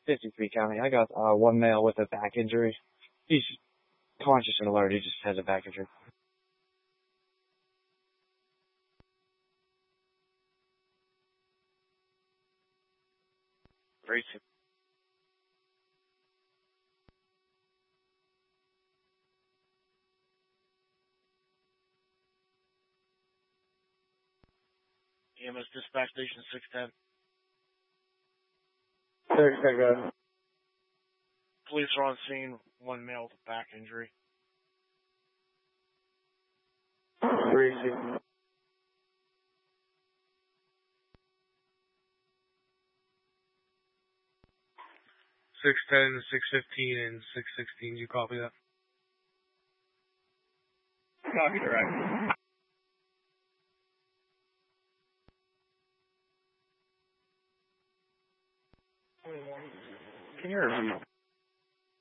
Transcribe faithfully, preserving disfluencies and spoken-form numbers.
fifty-three County. I got uh, one male with a back injury. He's conscious and alert. He just has a back injury. Racing. E M S Dispatch Station six ten. Six ten. Police are on scene. One male with a back injury. Racing. six ten, six fifteen, and six sixteen. You copy that? Copy direct. Can you repeat?